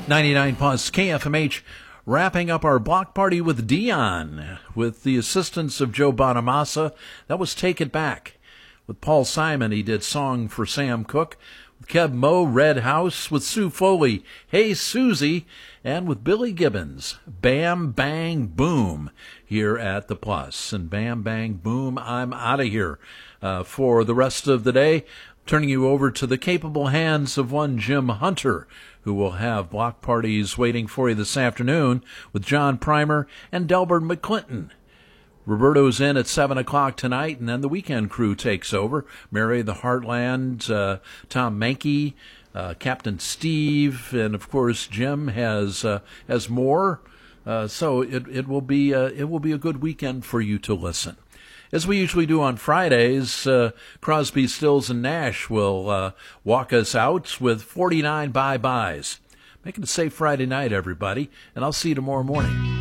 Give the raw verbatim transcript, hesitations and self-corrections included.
ninety-nine plus K F M H, wrapping up our block party with Dion, with the assistance of Joe Bonamassa. That was Take It Back. With Paul Simon, he did Song for Sam Cooke. With Keb Mo, Red House. With Sue Foley, Hey Susie. And with Billy Gibbons, Bam Bang Boom, here at the Plus. And Bam Bang Boom, I'm out of here uh, for the rest of the day. Turning you over to the capable hands of one Jim Hunter, who will have block parties waiting for you this afternoon with John Primer and Delbert McClinton. Roberto's in at seven o'clock tonight, and then the weekend crew takes over. Mary the Heartland, uh, Tom Mankey, uh, Captain Steve, and of course Jim has uh, has more. Uh, so it it will be uh, it will be a good weekend for you to listen. As we usually do on Fridays, uh, Crosby, Stills, and Nash will uh, walk us out with forty-nine bye-byes. Make it a safe Friday night, everybody, and I'll see you tomorrow morning.